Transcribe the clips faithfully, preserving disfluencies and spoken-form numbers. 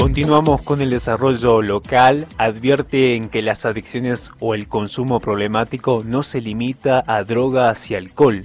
Continuamos con el desarrollo local. Advierten que las adicciones o el consumo problemático no se limita a drogas y alcohol.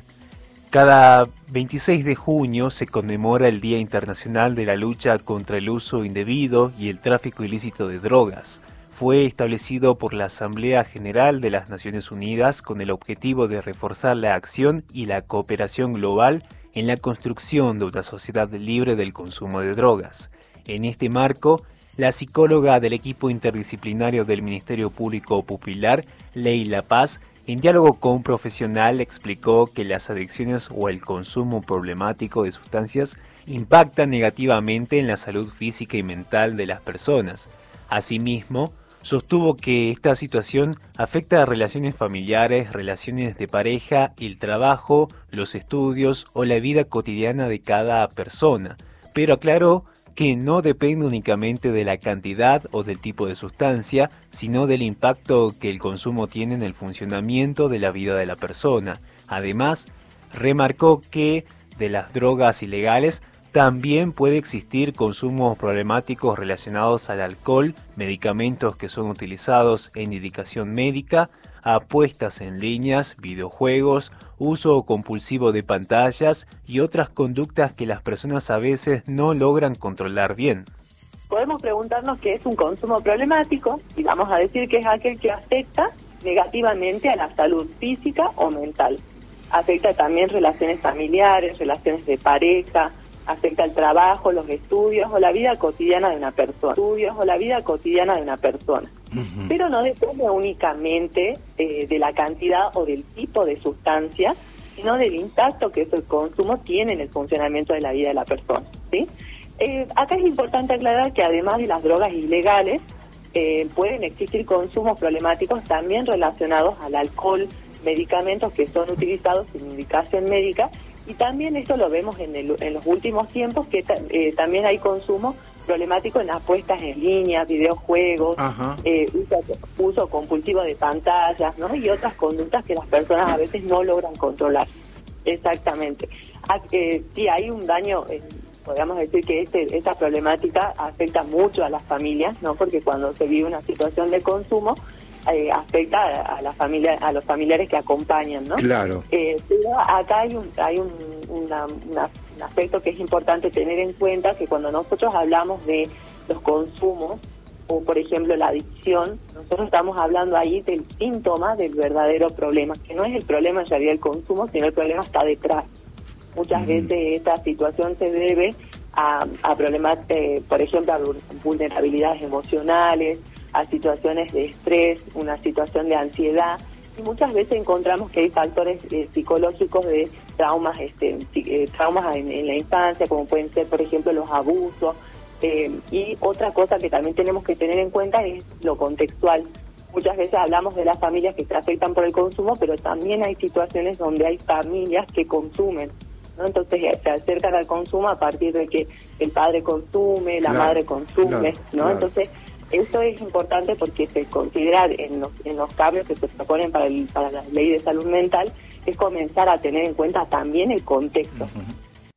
Cada veintiséis de junio se conmemora el Día Internacional de la Lucha contra el Uso Indebido y el Tráfico Ilícito de Drogas. Fue establecido por la Asamblea General de las Naciones Unidas con el objetivo de reforzar la acción y la cooperación global en la construcción de una sociedad libre del consumo de drogas. En este marco, la psicóloga del equipo interdisciplinario del Ministerio Público Popular, Leila Paz, en diálogo con un profesional, explicó que las adicciones o el consumo problemático de sustancias impactan negativamente en la salud física y mental de las personas. Asimismo, sostuvo que esta situación afecta a relaciones familiares, relaciones de pareja, el trabajo, los estudios o la vida cotidiana de cada persona, pero aclaró que no depende únicamente de la cantidad o del tipo de sustancia, sino del impacto que el consumo tiene en el funcionamiento de la vida de la persona. Además, remarcó que de las drogas ilegales también puede existir consumos problemáticos relacionados al alcohol, medicamentos que son utilizados en indicación médica, apuestas en líneas, videojuegos, uso compulsivo de pantallas y otras conductas que las personas a veces no logran controlar bien. Podemos preguntarnos qué es un consumo problemático y vamos a decir que es aquel que afecta negativamente a la salud física o mental. Afecta también relaciones familiares, relaciones de pareja, afecta el trabajo, los estudios o la vida cotidiana de una persona. Estudios o la vida cotidiana de una persona. Uh-huh. Pero no depende únicamente eh, de la cantidad o del tipo de sustancia, sino del impacto que ese consumo tiene en el funcionamiento de la vida de la persona, ¿sí? Eh, acá es importante aclarar que además de las drogas ilegales, eh, pueden existir consumos problemáticos también relacionados al alcohol, medicamentos que son utilizados sin indicación médica. Y también esto lo vemos en, el, en los últimos tiempos, que eh, también hay consumo problemático en apuestas en línea, videojuegos, eh, uso, uso compulsivo de pantallas, ¿no? Y otras conductas que las personas a veces no logran controlar. Exactamente. Ah, eh, sí, hay un daño, eh, podríamos decir que este, esta problemática afecta mucho a las familias, ¿no? Porque cuando se vive una situación de consumo, Eh, afecta a, a la familia, a los familiares que acompañan, ¿no? Claro. Eh, pero acá hay un hay un, una, una, un aspecto que es importante tener en cuenta, que cuando nosotros hablamos de los consumos o por ejemplo la adicción, nosotros estamos hablando ahí del síntoma del verdadero problema, que no es el problema en realidad el consumo, sino el problema está detrás. Muchas mm. veces esta situación se debe a, a problemas, eh, por ejemplo, a vulnerabilidades emocionales, a situaciones de estrés, una situación de ansiedad, y muchas veces encontramos que hay factores eh, psicológicos de traumas, este, eh, traumas en, en la infancia, como pueden ser, por ejemplo, los abusos, eh, y otra cosa que también tenemos que tener en cuenta es lo contextual. Muchas veces hablamos de las familias que se afectan por el consumo, pero también hay situaciones donde hay familias que consumen, ¿no? Entonces se acercan al consumo a partir de que el padre consume, la claro, madre consume, claro, ¿no? Claro. Entonces esto es importante porque se considera en los, en los cambios que se proponen para, el, para la ley de salud mental, es comenzar a tener en cuenta también el contexto. Uh-huh.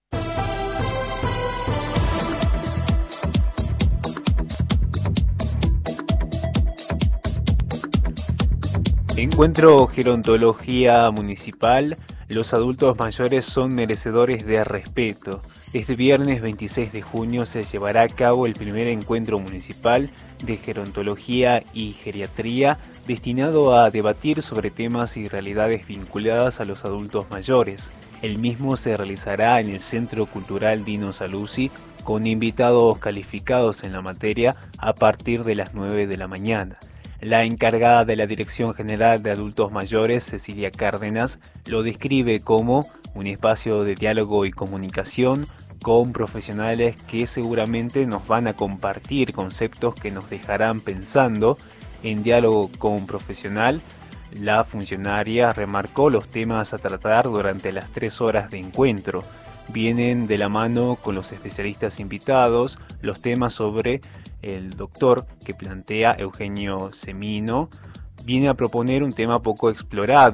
Encuentro Gerontología Municipal. Los adultos mayores son merecedores de respeto. Este viernes veintiséis de junio se llevará a cabo el primer encuentro municipal de gerontología y geriatría destinado a debatir sobre temas y realidades vinculadas a los adultos mayores. El mismo se realizará en el Centro Cultural Dino Saluzzi con invitados calificados en la materia a partir de las nueve de la mañana. La encargada de la Dirección General de Adultos Mayores, Cecilia Cárdenas, lo describe como un espacio de diálogo y comunicación con profesionales que seguramente nos van a compartir conceptos que nos dejarán pensando. En diálogo con un profesional, la funcionaria remarcó los temas a tratar durante las tres horas de encuentro. Vienen de la mano con los especialistas invitados los temas sobre el doctor que plantea Eugenio Semino. Viene a proponer un tema poco explorado